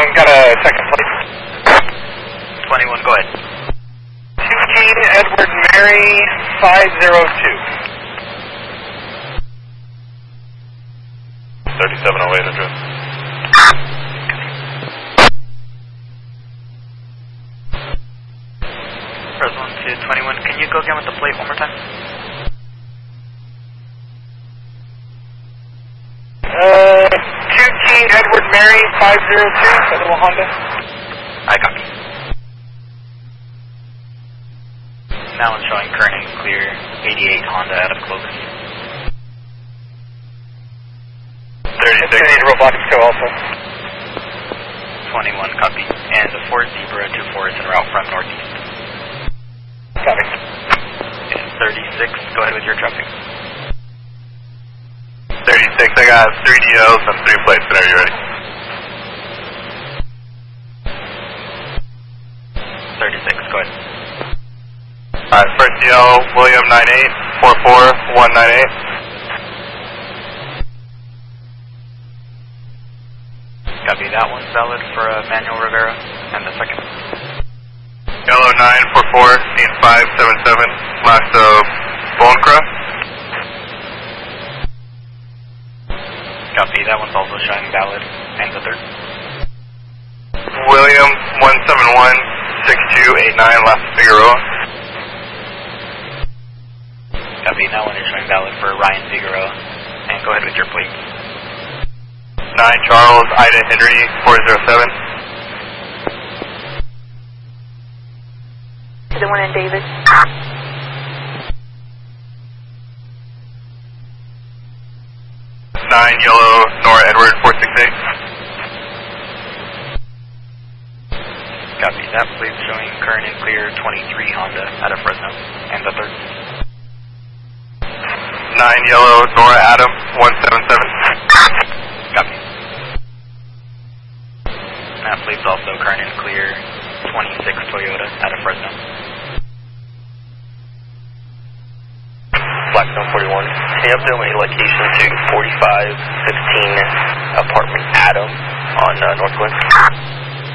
got a second plate. 21, go ahead. 15 Edward Mary 502. 3708 address. First one to 21, can you go again with the plate one more time? 2T Edward Mary 502, that little Honda. I copy. Now it's showing current and clear 88 Honda out of Clovis. 36 robotics show also. 21, copy. And the Ford Zebra 24 is en route from northeast. Copy. And 36, go ahead with your traffic. 36, I got 3 DLs and 3 plates. Whenever you're ready. 36, go ahead. Alright, first DL, William 9844198. Copy, that one's valid for Manuel Rivera. And the second? Yellow 9448577, last Bonecraft. Copy, that one's also showing valid. And the third? William 1716289, last Figueroa. Copy, that one is showing valid for Ryan Figueroa. And go ahead with your plate. 9 Charles Ida Henry 407. The one in David. 9 Yellow Nora Edward 468. Copy, that plate's showing current and clear 23 Honda out of Fresno. And the third? 9 Yellow Nora Adam 177. Copy. That plate's also current and clear 26 Toyota out of Fresno. Blackstone 41, can you update my location to 4515 apartment Adam on Northwest?